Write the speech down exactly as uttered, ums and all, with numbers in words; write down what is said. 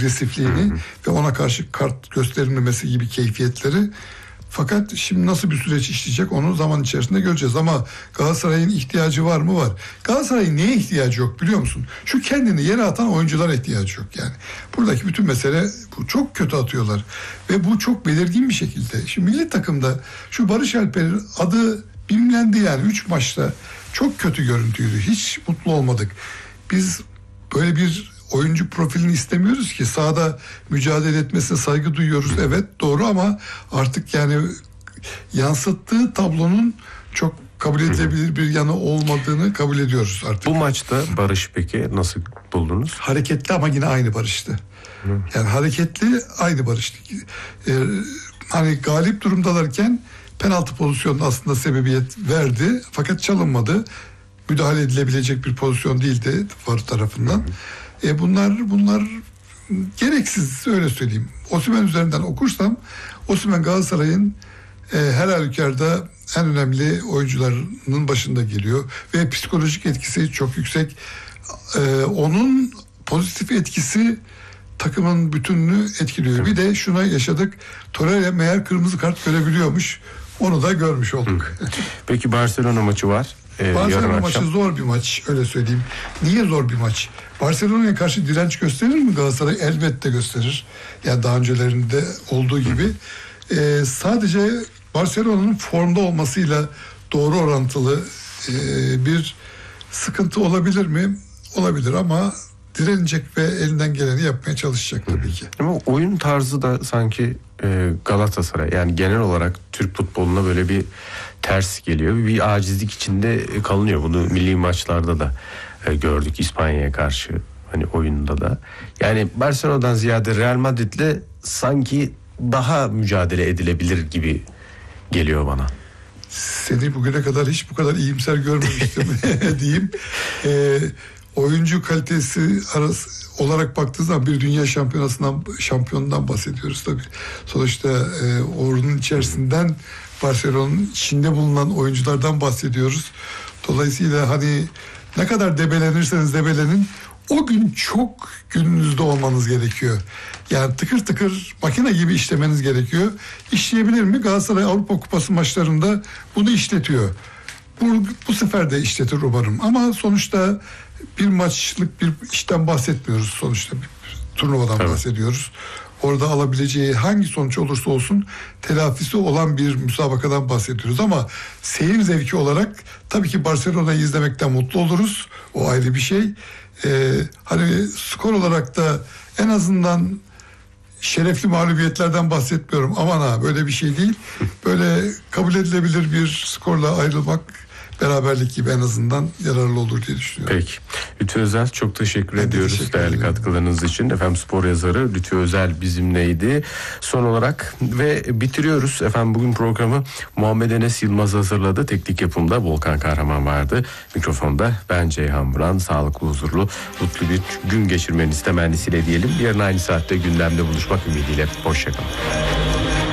agresifliğini hı hı. ve ona karşı kart gösterilmemesi gibi keyfiyetleri. Fakat şimdi nasıl bir süreç işleyecek onu zaman içerisinde göreceğiz. Ama Galatasaray'ın ihtiyacı var mı? Var. Galatasaray'ın neye ihtiyacı yok biliyor musun? Şu kendini yere atan oyunculara ihtiyacı yok yani. Buradaki bütün mesele bu. Çok kötü atıyorlar. Ve bu çok belirgin bir şekilde. Şimdi milli takımda şu Barış Alper'in adı bilinlendi yani. Üç maçta çok kötü görüntüydü. Hiç mutlu olmadık. Biz böyle bir oyuncu profilini istemiyoruz ki. Sahada mücadele etmesine saygı duyuyoruz. Evet doğru ama artık yani yansıttığı tablonun çok kabul edilebilir bir yanı olmadığını kabul ediyoruz artık. Bu maçta Barış peki nasıl buldunuz? Hareketli ama yine aynı Barış'tı. Hı. Yani hareketli aynı Barış'tı. Ee, hani galip durumdalarken penaltı pozisyonuna aslında sebebiyet verdi. Fakat çalınmadı. Müdahale edilebilecek bir pozisyon değildi var tarafından. Hı hı. E bunlar bunlar gereksiz öyle söyleyeyim. Osimhen üzerinden okursam Osimhen Galatasaray'ın e, her halükarda en önemli oyuncularının başında geliyor ve psikolojik etkisi çok yüksek. E, onun pozitif etkisi takımın bütününü etkiliyor. Bir de şuna yaşadık. Torreira meğer kırmızı kart görebiliyormuş. Onu da görmüş olduk. Peki Barcelona maçı var. Ee, Barcelona maçı zor bir maç öyle söyleyeyim. Niye zor bir maç? Barcelona'ya karşı direnç gösterir mi Galatasaray? Elbette gösterir. Yani daha öncelerinde olduğu gibi. Ee, sadece Barcelona'nın formda olmasıyla doğru orantılı e, bir sıkıntı olabilir mi? Olabilir ama direnecek ve elinden geleni yapmaya çalışacak tabii ki. Ama oyun tarzı da sanki e, Galatasaray yani genel olarak Türk futboluna böyle bir ters geliyor. Bir acizlik içinde kalınıyor. Bunu milli maçlarda da e, gördük İspanya'ya karşı hani oyunda da. Yani Barcelona'dan ziyade Real Madrid'le sanki daha mücadele edilebilir gibi geliyor bana. Seni bugüne kadar hiç bu kadar iyimser görmemiştim diyeyim. Ee, oyuncu kalitesi arası olarak baktığı zaman bir dünya şampiyonasından şampiyonundan bahsediyoruz tabii. Sonuçta e, ordunun içerisinden Barcelona'nın içinde bulunan oyunculardan bahsediyoruz. Dolayısıyla hani ne kadar debelenirseniz debelenin o gün çok gününüzde olmanız gerekiyor. Yani tıkır tıkır makine gibi işlemeniz gerekiyor. İşleyebilir mi? Galatasaray Avrupa Kupası maçlarında bunu işletiyor. Bu, bu sefer de işletir umarım. Ama sonuçta bir maçlık bir işten bahsetmiyoruz. Sonuçta bir turnuvadan evet. bahsediyoruz. Orada alabileceği hangi sonuç olursa olsun telafisi olan bir müsabakadan bahsediyoruz. Ama seyir zevki olarak tabii ki Barcelona'yı izlemekten mutlu oluruz. O ayrı bir şey. Ee, hani skor olarak da en azından şerefli mağlubiyetlerden bahsetmiyorum. Aman ha böyle bir şey değil. Böyle kabul edilebilir bir skorla ayrılmak beraberlik gibi en azından yararlı olur diye düşünüyorum. Peki. Lütfü Özel çok teşekkür ben ediyoruz teşekkür değerli ederim. Katkılarınız için. Efendim spor yazarı Lütfü Özel bizimleydi. Son olarak ve bitiriyoruz. Efendim bugün programı Muhammed Enes Yılmaz hazırladı. Teknik yapımda Volkan Kahraman vardı. Mikrofonda ben Ceyhan Buran. Sağlıklı, huzurlu, mutlu bir gün geçirmenizi temennisiyle diyelim. Yarın aynı saatte gündemde buluşmak ümidiyle. Hoşçakalın.